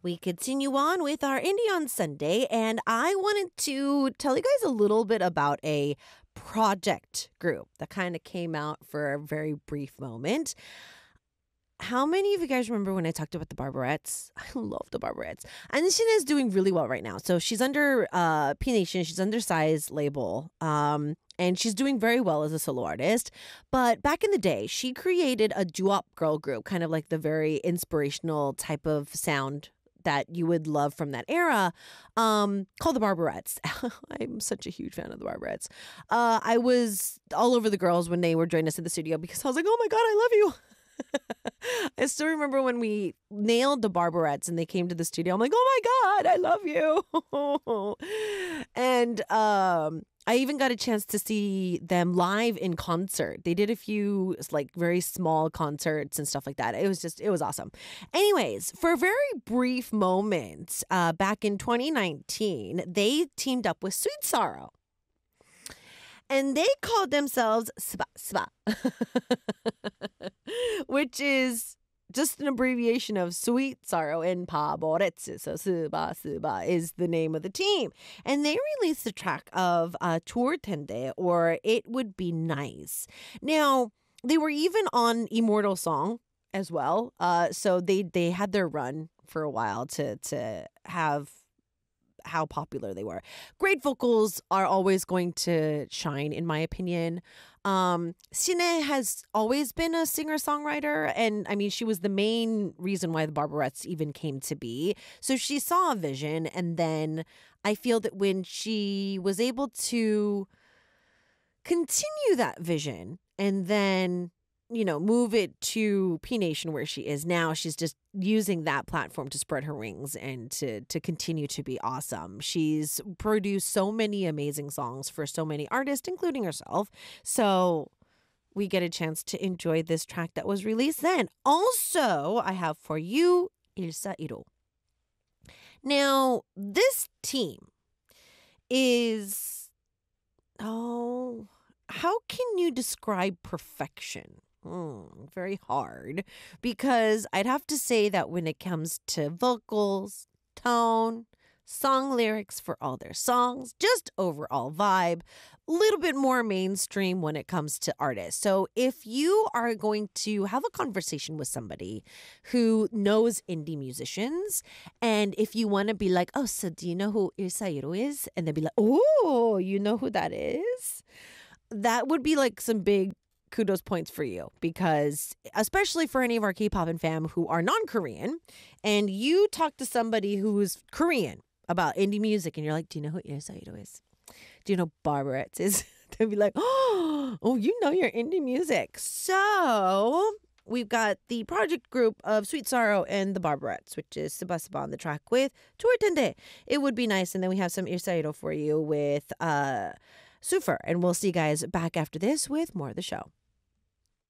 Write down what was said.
We continue on with our Indie on Sunday, and I wanted to tell you guys a little bit about a project group that kind of came out for a very brief moment. How many of you guys remember when I talked about the Barbarettes? I love the Barbarettes. And Shina is doing really well right now. So she's under P Nation. She's under Psy's label. And she's doing very well as a solo artist. But back in the day, she created a doo-wop girl group, kind of like the very inspirational type of sound that you would love from that era, called the Barbarettes. I'm such a huge fan of the Barbarettes. I was all over the girls when they were joining us in the studio because I was like, oh my God, I love you. I still remember when we nailed the Barbarettes and they came to the studio. I'm like, oh my God, I love you. And I even got a chance to see them live in concert. They did a few like very small concerts and stuff like that. It was awesome. Anyways, for a very brief moment, back in 2019, they teamed up with Sweet Sorrow. And they called themselves SBA, SBA, which is just an abbreviation of Sweet Sorrow and Paboretsu. So SBA is the name of the team. And they released the track of Tour Tende, or It Would Be Nice. Now, they were even on Immortal Song as well. So they had their run for a while to have how popular they were. Great vocals are always going to shine, in my opinion. Sine has always been a singer-songwriter, and I mean, she was the main reason why the Barbarettes even came to be. So she saw a vision, and then I feel that when she was able to continue that vision and then, you know, move it to P Nation where she is now, she's just using that platform to spread her wings and to continue to be awesome. She's produced so many amazing songs for so many artists, including herself. So we get a chance to enjoy this track that was released then. Also, I have for you Ilsa Iro. Now, this team is, how can you describe perfection? Very hard, because I'd have to say that when it comes to vocals, tone, song lyrics for all their songs, just overall vibe, a little bit more mainstream when it comes to artists. So if you are going to have a conversation with somebody who knows indie musicians, and if you want to be like, oh, so do you know who Ilsa Iro is? And they'd be like, oh, you know who that is? That would be like some big kudos points for you, because especially for any of our K-pop and fam who are non-Korean, and you talk to somebody who's Korean about indie music and you're like, do you know who Ilsa Iro is? Do you know Barbarettes is? They'll be like, oh, you know your indie music. So we've got the project group of Sweet Sorrow and the Barbarettes, which is SBA SBA on the track with Tour Tende. It Would Be Nice. And then we have some Ilsa Iro for you with Sufer. And we'll see you guys back after this with more of the show.